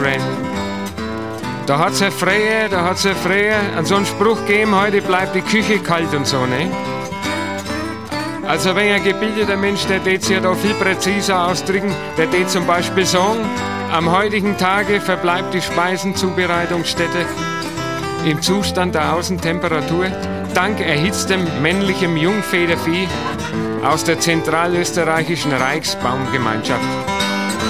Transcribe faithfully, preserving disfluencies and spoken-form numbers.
gewesen. Da hat's ja früher, da hat's ja früher an so einen Spruch gegeben, heute bleibt die Küche kalt und so, ne? Also wenn ein gebildeter Mensch, der tät sich ja da viel präziser ausdrücken, der tät zum Beispiel sagen, am heutigen Tage verbleibt die Speisenzubereitungsstätte im Zustand der Außentemperatur dank erhitztem männlichem Jungfedervieh aus der zentralösterreichischen Reichsbaumgemeinschaft.